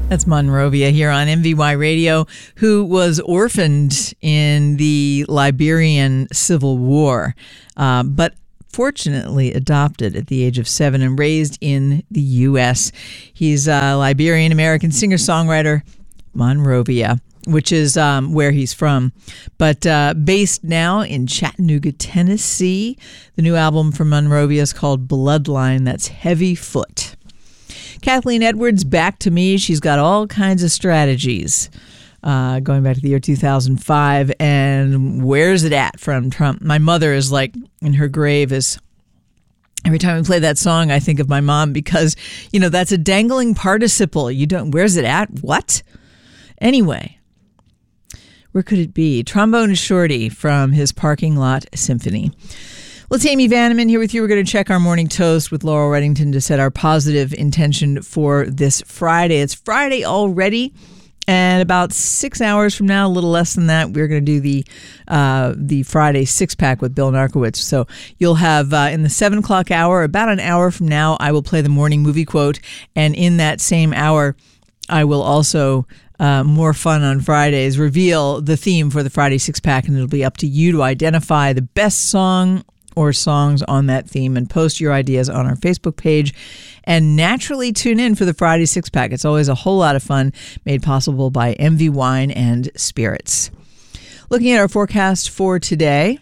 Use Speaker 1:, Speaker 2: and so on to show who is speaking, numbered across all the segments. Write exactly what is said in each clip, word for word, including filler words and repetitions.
Speaker 1: That's Monrovia here on M V Y Radio, who was orphaned in the Liberian Civil War, uh, but fortunately adopted at the age of seven and raised in the U S. He's a Liberian-American singer-songwriter, Monrovia, which is um, where he's from, but uh, based now in Chattanooga, Tennessee. The new album from Monrovia is called Bloodline. That's Heavy Foot. Kathleen Edwards, back to me. She's got all kinds of strategies uh, going back to the year two thousand five. And where's it at from Trump? My mother is like in her grave is every time we play that song, I think of my mom because, you know, that's a dangling participle. You don't, where's it at? What? Anyway, where could it be? Trombone Shorty from his Parking Lot Symphony. Well, it's Amy Vanneman here with you. We're going to check our morning toast with Laurel Reddington to set our positive intention for this Friday. It's Friday already, and about six hours from now, a little less than that, we're going to do the uh, the Friday six-pack with Bill Narkowitz. So you'll have, uh, in the seven o'clock hour, about an hour from now, I will play the morning movie quote, and in that same hour, I will also... Uh, more fun on Fridays, reveal the theme for the Friday six-pack, and it'll be up to you to identify the best song or songs on that theme and post your ideas on our Facebook page. And naturally tune in for the Friday six-pack. It's always a whole lot of fun, made possible by M V Wine and Spirits. Looking at our forecast for today.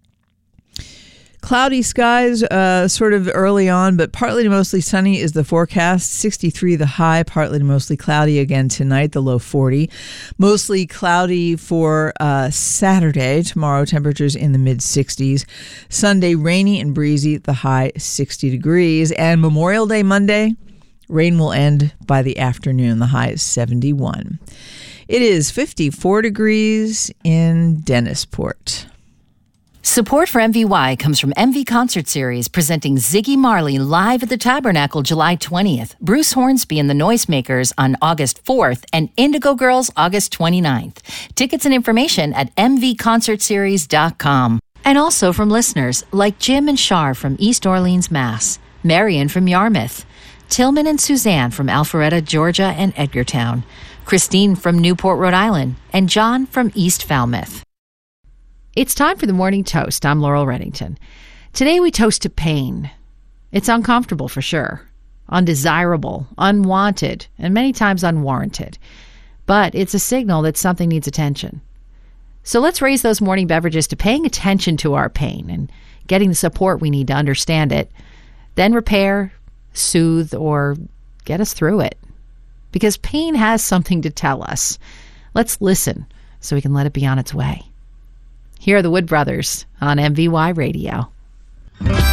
Speaker 1: Cloudy skies uh, sort of early on, but partly to mostly sunny is the forecast. sixty-three the high, partly to mostly cloudy again tonight, the low forty. Mostly cloudy for uh, Saturday. Tomorrow, temperatures in the mid-sixties. Sunday, rainy and breezy, the high sixty degrees. And Memorial Day Monday, rain will end by the afternoon. The high is seventy-one. It is fifty-four degrees in Dennisport.
Speaker 2: Support for M V Y comes from M V Concert Series, presenting Ziggy Marley live at the Tabernacle July twentieth, Bruce Hornsby and the Noisemakers on August fourth, and Indigo Girls August twenty-ninth. Tickets and information at m v concert series dot com. And also from listeners like Jim and Shar from East Orleans, Mass., Marion from Yarmouth, Tillman and Suzanne from Alpharetta, Georgia and Edgartown, Christine from Newport, Rhode Island, and John from East Falmouth. It's time for the morning toast. I'm Laurel Reddington. Today we toast to pain. It's uncomfortable for sure, undesirable, unwanted, and many times unwarranted. But it's a signal that something needs attention. So let's raise those morning beverages to paying attention to our pain and getting the support we need to understand it, then repair, soothe, or get us through it. Because pain has something to tell us. Let's listen so we can let it be on its way. Here are the Wood Brothers on M V Y Radio.